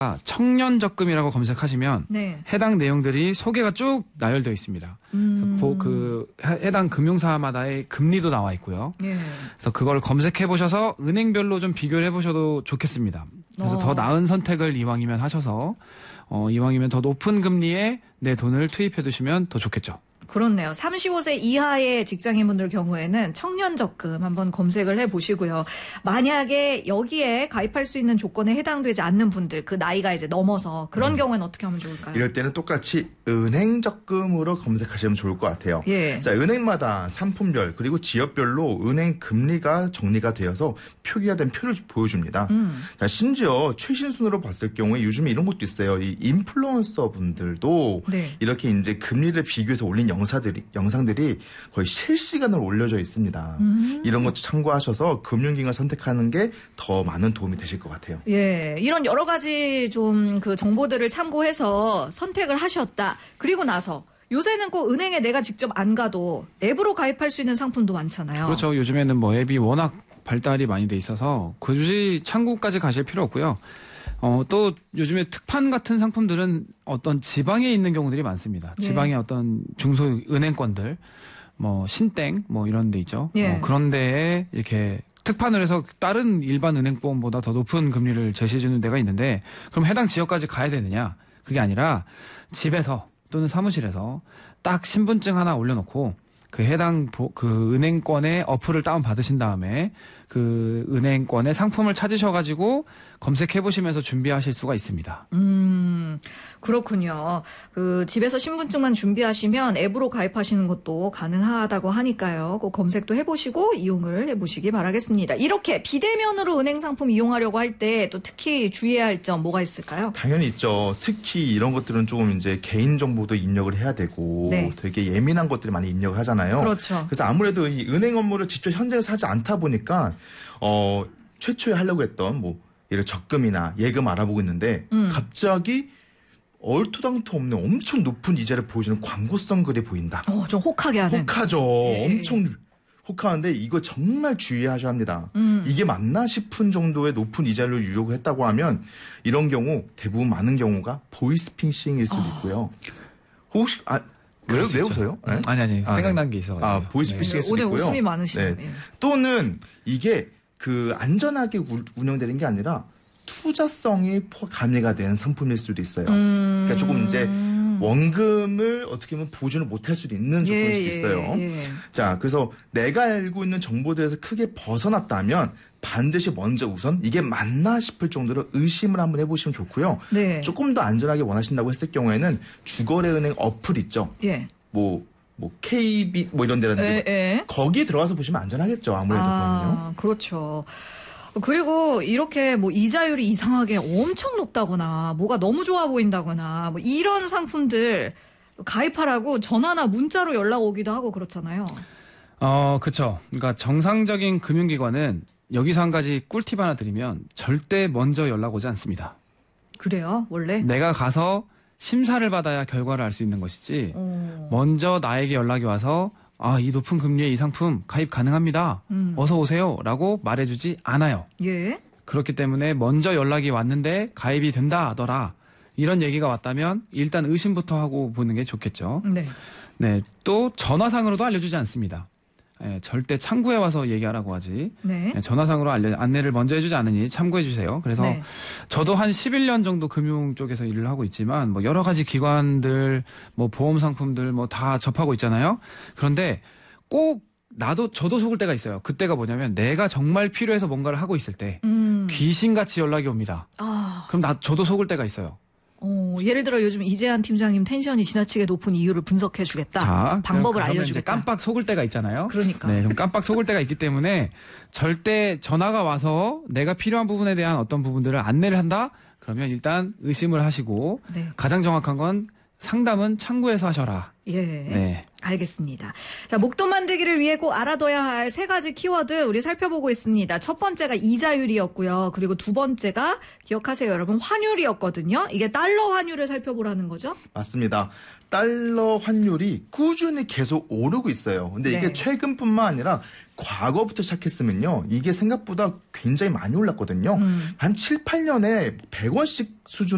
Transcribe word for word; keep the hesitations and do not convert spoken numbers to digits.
청년적금이라고 검색하시면 네. 해당 내용들이 소개가 쭉 나열되어 있습니다. 음. 그, 그 해당 금융사마다의 금리도 나와 있고요. 예. 그래서 그걸 검색해 보셔서 은행별로 좀 비교를 해보셔도 좋겠습니다. 그래서 어. 더 나은 선택을 이왕이면 하셔서 어, 이왕이면 더 높은 금리에 내 돈을 투입해 두시면 더 좋겠죠. 그렇네요. 삼십오 세 이하의 직장인분들 경우에는 청년적금 한번 검색을 해보시고요. 만약에 여기에 가입할 수 있는 조건에 해당되지 않는 분들, 그 나이가 이제 넘어서 그런 음. 경우에는 어떻게 하면 좋을까요? 이럴 때는 똑같이 은행적금으로 검색하시면 좋을 것 같아요. 예. 자, 은행마다 상품별 그리고 지역별로 은행 금리가 정리가 되어서 표기가 된 표를 보여줍니다. 음. 자, 심지어 최신 순으로 봤을 경우에 요즘에 이런 것도 있어요. 이 인플루언서 분들도 네. 이렇게 이제 금리를 비교해서 올린 영 영상들이, 영상들이 거의 실시간으로 올려져 있습니다. 음. 이런 것도 참고하셔서 금융기관 선택하는 게 더 많은 도움이 되실 것 같아요. 예, 이런 여러 가지 좀 그 정보들을 참고해서 선택을 하셨다. 그리고 나서 요새는 꼭 은행에 내가 직접 안 가도 앱으로 가입할 수 있는 상품도 많잖아요. 그렇죠. 요즘에는 뭐 앱이 워낙 발달이 많이 돼 있어서 굳이 창구까지 가실 필요 없고요. 어, 또 요즘에 특판 같은 상품들은 어떤 지방에 있는 경우들이 많습니다. 예. 지방의 어떤 중소은행권들, 뭐 신땡 뭐 이런 데 있죠. 예. 어, 그런 데에 이렇게 특판을 해서 다른 일반 은행보험보다 더 높은 금리를 제시해 주는 데가 있는데 그럼 해당 지역까지 가야 되느냐? 그게 아니라 집에서 또는 사무실에서 딱 신분증 하나 올려놓고 그 해당 그 은행권의 어플을 다운 받으신 다음에 그 은행권의 상품을 찾으셔가지고 검색해 보시면서 준비하실 수가 있습니다. 음, 그렇군요. 그 집에서 신분증만 준비하시면 앱으로 가입하시는 것도 가능하다고 하니까요. 꼭 검색도 해보시고 이용을 해보시기 바라겠습니다. 이렇게 비대면으로 은행 상품 이용하려고 할 때 또 특히 주의해야 할 점 뭐가 있을까요? 당연히 있죠. 특히 이런 것들은 조금 이제 개인 정보도 입력을 해야 되고 네. 되게 예민한 것들이 많이 입력을 하잖아요. 그렇죠. 그래서 아무래도 이 은행 업무를 직접 현장에서 하지 않다 보니까 어, 최초에 하려고 했던 뭐 예를 적금이나 예금 알아보고 있는데 음. 갑자기 얼토당토 없는 엄청 높은 이자를 보여주는 광고성 글이 보인다. 어, 좀 혹하게 하는. 혹하죠. 예. 엄청 혹하는데 이거 정말 주의하셔야 합니다. 음. 이게 맞나 싶은 정도의 높은 이자를 유혹을 했다고 하면 이런 경우 대부분 많은 경우가 보이스피싱일 수도 있고요. 어. 혹시 아 왜, 왜 웃어요? 네? 아니 아니 생각난 아, 게 있어가지고. 아 보이스피싱일 네. 수도 오늘 있고요. 웃음이 많으시네요. 네. 또는 이게 그 안전하게 운영되는 게 아니라 투자성이 가미가 된 상품일 수도 있어요. 음... 그러니까 조금 이제 원금을 어떻게 보면 보존을 못할 수도 있는 조건일 예, 수도 있어요. 예, 예. 자, 그래서 내가 알고 있는 정보들에서 크게 벗어났다면 반드시 먼저 우선 이게 맞나 싶을 정도로 의심을 한번 해보시면 좋고요. 네. 조금 더 안전하게 원하신다고 했을 경우에는 주거래은행 어플 있죠. 예. 뭐 뭐 케이비 뭐 이런 데라든지 거기 들어가서 보시면 안전하겠죠. 아무래도 아, 그러면요. 그렇죠. 그리고 이렇게 뭐 이자율이 이상하게 엄청 높다거나 뭐가 너무 좋아 보인다거나 뭐 이런 상품들 가입하라고 전화나 문자로 연락 오기도 하고 그렇잖아요. 어, 그렇죠. 그러니까 정상적인 금융기관은 여기서 한 가지 꿀팁 하나 드리면 절대 먼저 연락 오지 않습니다. 그래요? 원래? 내가 가서 심사를 받아야 결과를 알 수 있는 것이지 오. 먼저 나에게 연락이 와서 아, 이 높은 금리에 이 상품 가입 가능합니다. 음. 어서 오세요. 라고 말해주지 않아요. 예. 그렇기 때문에 먼저 연락이 왔는데 가입이 된다 하더라. 이런 얘기가 왔다면 일단 의심부터 하고 보는 게 좋겠죠. 네. 네. 또 전화상으로도 알려주지 않습니다. 네, 절대 창구에 와서 얘기하라고 하지. 네. 네, 전화상으로 알려, 안내를 먼저 해주지 않으니 참고해 주세요. 그래서 네. 저도 한 십일 년 정도 금융 쪽에서 일을 하고 있지만 뭐 여러 가지 기관들, 뭐 보험 상품들 뭐 다 접하고 있잖아요. 그런데 꼭 나도 저도 속을 때가 있어요. 그때가 뭐냐면 내가 정말 필요해서 뭔가를 하고 있을 때 음. 귀신같이 연락이 옵니다. 아. 그럼 나 저도 속을 때가 있어요. 어, 예를 들어 요즘 이재한 팀장님 텐션이 지나치게 높은 이유를 분석해 주겠다. 방법을 알려주겠다. 깜빡 속을 때가 있잖아요. 그러니까. 네, 그럼 깜빡 속을 때가 있기 때문에 절대 전화가 와서 내가 필요한 부분에 대한 어떤 부분들을 안내를 한다? 그러면 일단 의심을 하시고 네. 가장 정확한 건 상담은 창구에서 하셔라. 예. 네. 알겠습니다. 자, 목돈 만들기를 위해 꼭 알아둬야 할 세 가지 키워드 우리 살펴보고 있습니다. 첫 번째가 이자율이었고요. 그리고 두 번째가 기억하세요, 여러분. 환율이었거든요. 이게 달러 환율을 살펴보라는 거죠? 맞습니다. 달러 환율이 꾸준히 계속 오르고 있어요. 근데 이게 네. 최근뿐만 아니라 과거부터 시작했으면요. 이게 생각보다 굉장히 많이 올랐거든요. 음. 한 칠, 팔 년에 백 원씩 수준